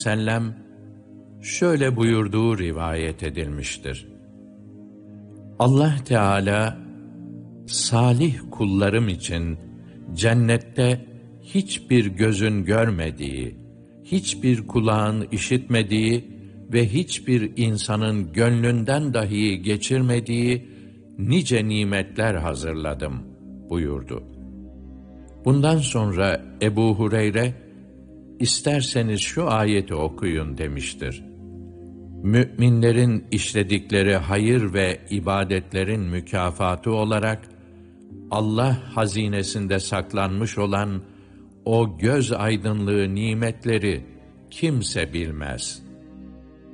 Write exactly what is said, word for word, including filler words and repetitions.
sellem şöyle buyurduğu rivayet edilmiştir. Allah Teala salih kullarım için cennette hiçbir gözün görmediği, hiçbir kulağın işitmediği ve hiçbir insanın gönlünden dahi geçirmediği nice nimetler hazırladım buyurdu. Bundan sonra Ebu Hureyre, isterseniz şu ayeti okuyun demiştir. Müminlerin işledikleri hayır ve ibadetlerin mükafatı olarak Allah hazinesinde saklanmış olan o göz aydınlığı nimetleri kimse bilmez.